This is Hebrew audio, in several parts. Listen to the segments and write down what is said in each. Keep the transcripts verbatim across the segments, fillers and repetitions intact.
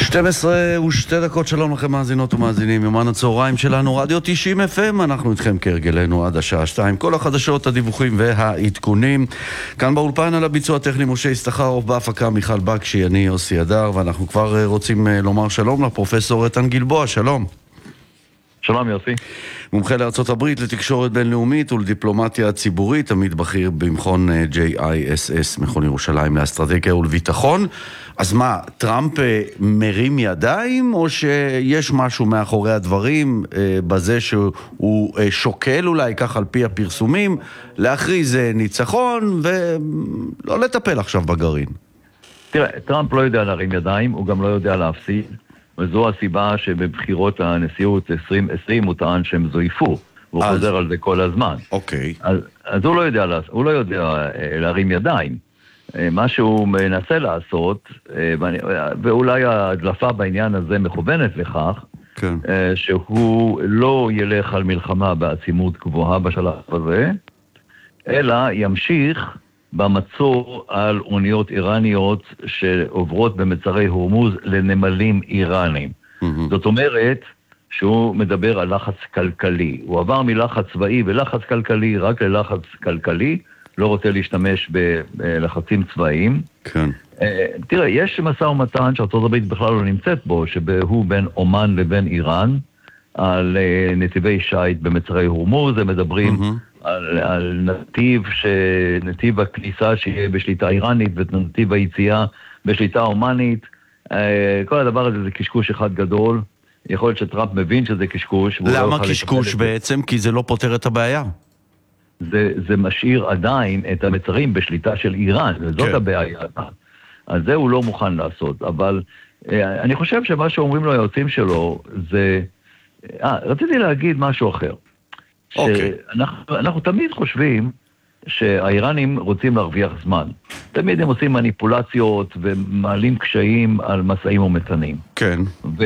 שתים עשרה ושתי דקות, שלום לכם מאזינות ומאזינים, יומן הצהריים שלנו, רדיו תשעים אף אם, אנחנו איתכם כהרגלנו עד השעה שתיים, כל החדשות, הדיווחים והעדכונים. כאן באולפן על הביצוע הטכני משה ישתכרוף, בהפקה מיכל בקשי, אני יוסי אדר, ואנחנו כבר רוצים לומר שלום לפרופסור איתן גלבוע, שלום. שלום יוסי. מומחה לארצות הברית לתקשורת בינלאומית ולדיפלומטיה ציבורית, עמית בכיר במכון ג'יי איי אס אס, מכון ירושלים לאסטרטגיה ולביטחון. אז מה, טראמפ מרים ידיים, או שיש משהו מאחורי הדברים בזה שהוא שוקל אולי, כך על פי הפרסומים, להכריז ניצחון ולא לטפל עכשיו בגרעין? תראה, טראמפ לא יודע להרים ידיים, הוא גם לא יודע להפסיד, וזו הסיבה שבבחירות הנשיאות עשרים עשרים הוא טען שהם זויפו, והוא אז... חוזר על זה כל הזמן. אוקיי. אז, אז הוא לא יודע, הוא לא יודע להרים ידיים. מה שהוא מנסה לעשות, ואולי ההדלפה בעניין הזה מכוונת לכך, כן. שהוא לא ילך על מלחמה בעצימות גבוהה בשלב הזה, אלא ימשיך במצור על אוניות איראניות שעוברות במצרי הורמוז לנמלים איראנים. Mm-hmm. זאת אומרת שהוא מדבר על לחץ כלכלי. הוא עבר מלחץ צבאי ולחץ כלכלי רק ללחץ כלכלי, לא רוצה להשתמש בלחצים צבאיים. כן. תראה, יש משא ומתן שארצות הברית בכלל לא נמצאת בו, שהוא בין אומן לבין איראן, על נתיבי שייט במצרי הורמוז, הם מדברים mm-hmm. על, על נתיב, ש... נתיב הכניסה שיהיה בשליטה איראנית, ונתיב היציאה בשליטה אומנית. כל הדבר הזה זה קשקוש אחד גדול. יכול להיות שטראמפ מבין שזה קשקוש. למה לא קשקוש בעצם? כי זה לא פותר את הבעיה. זה, זה משאיר עדיין את המצרים בשליטה של איראן, וזאת כן. הבעיה. אז זה הוא לא מוכן לעשות. אבל אני חושב שמה שאומרים לו היועצים שלו זה... אה, רציתי להגיד משהו אחר. אוקיי. שאנחנו, אנחנו תמיד חושבים שהאיראנים רוצים להרוויח זמן. תמיד הם עושים מניפולציות ומעלים קשיים על מסעים ומתנים. כן.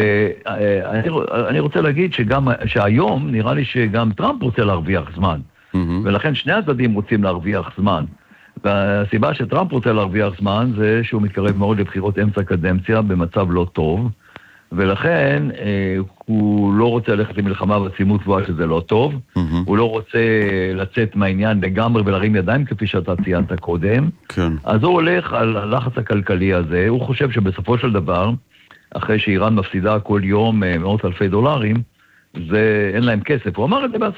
ואני אני רוצה להגיד שגם, שהיום נראה לי שגם טראמפ רוצה להרוויח זמן. Mm-hmm. ולכן שני הצדדים רוצים להרוויח זמן. והסיבה שטראמפ רוצה להרוויח זמן זה שהוא מתקרב מאוד לבחירות אמצע קדנציה במצב לא טוב. ולכן אה, הוא לא רוצה ללכת למלחמה בעצימות גבוהה שזה לא טוב, mm-hmm. הוא לא רוצה לצאת מהעניין לגמרי ולהרים ידיים כפי שאתה ציינת קודם, כן. אז הוא הולך על הלחץ הכלכלי הזה, הוא חושב שבסופו של דבר, אחרי שאיראן מפסידה כל יום מאות אלפי דולרים, זה אין להם כסף, הוא אמר את זה בעצמו.